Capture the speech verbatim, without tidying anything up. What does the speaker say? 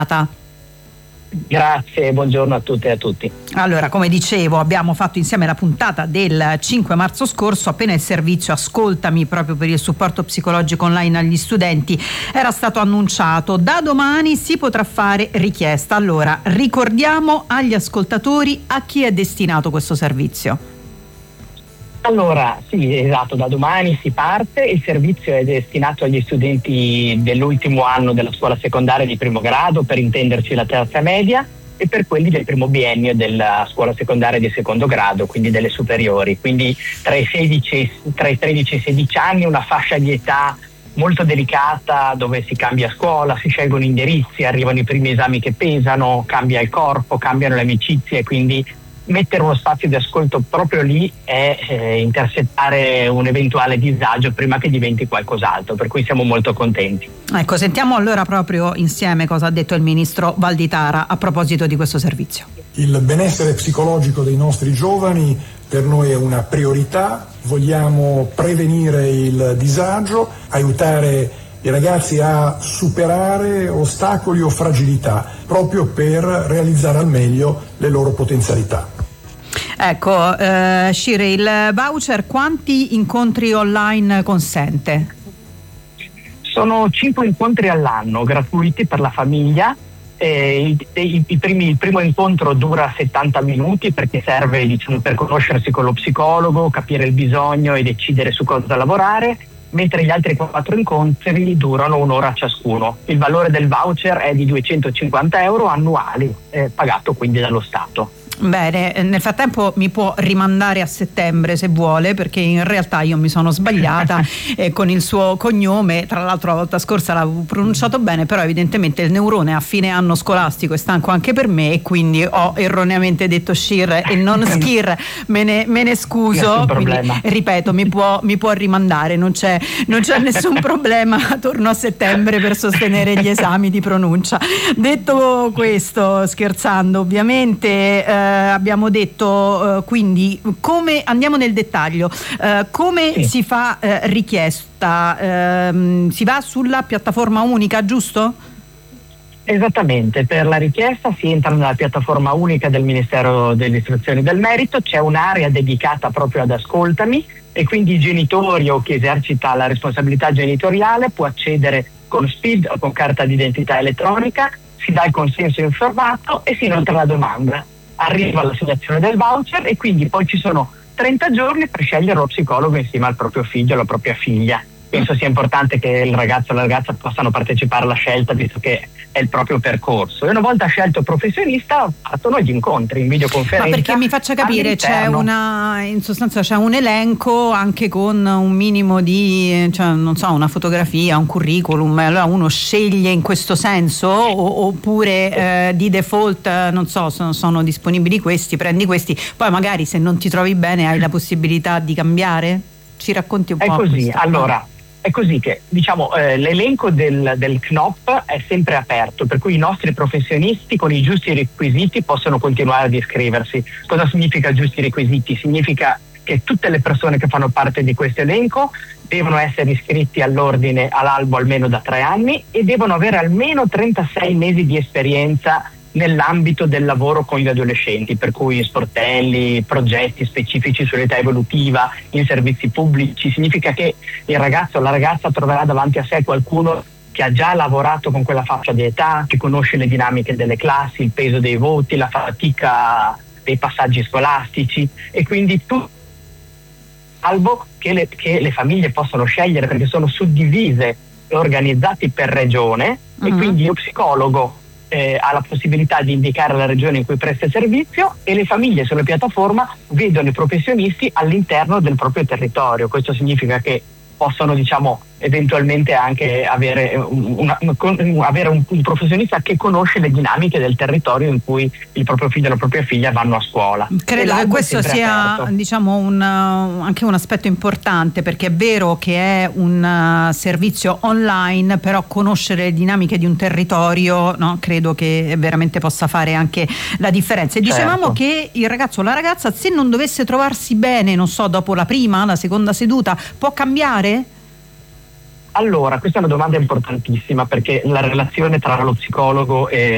Grazie, buongiorno a tutte e a tutti. Allora, come dicevo, abbiamo fatto insieme la puntata del cinque marzo scorso, appena il servizio Ascoltami, proprio per il supporto psicologico online agli studenti, era stato annunciato. Da domani si potrà fare richiesta. Allora, ricordiamo agli ascoltatori a chi è destinato questo servizio. Allora, sì, esatto, da domani si parte. Il servizio è destinato agli studenti dell'ultimo anno della scuola secondaria di primo grado, per intenderci la terza media, e per quelli del primo biennio della scuola secondaria di secondo grado, quindi delle superiori. Quindi tra i, sedici, tra i tredici e i sedici anni, una fascia di età molto delicata, dove si cambia scuola, si scelgono indirizzi, arrivano i primi esami che pesano, cambia il corpo, cambiano le amicizie, quindi mettere uno spazio di ascolto proprio lì è eh, intercettare un eventuale disagio prima che diventi qualcos'altro, per cui siamo molto contenti. Ecco, sentiamo allora proprio insieme cosa ha detto il ministro Valditara a proposito di questo servizio. Il benessere psicologico dei nostri giovani per noi è una priorità, vogliamo prevenire il disagio, aiutare i ragazzi a superare ostacoli o fragilità proprio per realizzare al meglio le loro potenzialità. Ecco, eh, Shire, il voucher quanti incontri online consente? Sono cinque incontri all'anno, gratuiti per la famiglia. Eh, i, i, i primi, il primo incontro dura settanta minuti perché serve, diciamo, per conoscersi con lo psicologo, capire il bisogno e decidere su cosa lavorare, mentre gli altri quattro incontri durano un'ora ciascuno. Il valore del voucher è di duecentocinquanta euro annuali, eh, pagato quindi dallo Stato. Bene, nel frattempo mi può rimandare a settembre se vuole, perché in realtà io mi sono sbagliata eh, con il suo cognome. Tra l'altro la volta scorsa l'avevo pronunciato bene, però evidentemente il neurone a fine anno scolastico è stanco anche per me e quindi ho erroneamente detto Shir e non Skir. Me ne, me ne scuso, quindi, ripeto, mi può, mi può rimandare, non c'è, non c'è nessun problema, torno a settembre per sostenere gli esami di pronuncia. Detto questo, scherzando ovviamente, eh, abbiamo detto eh, quindi come andiamo nel dettaglio, eh, come sì. si fa eh, richiesta, eh, si va sulla piattaforma unica, giusto? Esattamente, per la richiesta si entra nella piattaforma unica del Ministero dell'Istruzione e del Merito, c'è un'area dedicata proprio ad Ascoltami e quindi i genitori o chi esercita la responsabilità genitoriale può accedere con S P I D o con carta d'identità elettronica, si dà il consenso informato e si inoltra la domanda. Arriva l'assegnazione del voucher e quindi poi ci sono trenta giorni per scegliere lo psicologo insieme al proprio figlio o alla propria figlia. Penso sia importante che il ragazzo o la ragazza possano partecipare alla scelta, visto che è il proprio percorso. E una volta scelto il professionista partono gli incontri in videoconferenza. Ma perché mi faccia capire, c'è una, in sostanza c'è un elenco anche con un minimo di, cioè, non so, una fotografia, un curriculum, allora uno sceglie in questo senso o, oppure eh, di default, non so, sono, sono disponibili questi, prendi questi, poi magari se non ti trovi bene hai la possibilità di cambiare? Ci racconti un po'? È così, allora è così che diciamo eh, l'elenco del, del C N O P è sempre aperto, per cui i nostri professionisti con i giusti requisiti possono continuare ad iscriversi. Cosa significa giusti requisiti? Significa che tutte le persone che fanno parte di questo elenco devono essere iscritti all'ordine all'albo almeno da tre anni e devono avere almeno trentasei mesi di esperienza nell'ambito del lavoro con gli adolescenti, per cui sportelli, progetti specifici sull'età evolutiva, in servizi pubblici. Significa che il ragazzo o la ragazza troverà davanti a sé qualcuno che ha già lavorato con quella fascia di età, che conosce le dinamiche delle classi, il peso dei voti, la fatica dei passaggi scolastici, e quindi tu salvo che le, che le famiglie possono scegliere, perché sono suddivise e organizzati per regione, mm-hmm. e quindi lo psicologo Eh, ha la possibilità di indicare la regione in cui presta il servizio e le famiglie sulla piattaforma vedono i professionisti all'interno del proprio territorio. Questo significa che possono, diciamo, eventualmente anche avere, una, una, avere un, un professionista che conosce le dinamiche del territorio in cui il proprio figlio e la propria figlia vanno a scuola. Credo che questo sia, diciamo, un, anche un aspetto importante, perché è vero che è un uh, servizio online, però conoscere le dinamiche di un territorio, no, credo che veramente possa fare anche la differenza. E dicevamo certo. che il ragazzo o la ragazza, se non dovesse trovarsi bene, non so, dopo la prima, la seconda seduta, può cambiare? Allora, questa è una domanda importantissima, perché la relazione tra lo psicologo e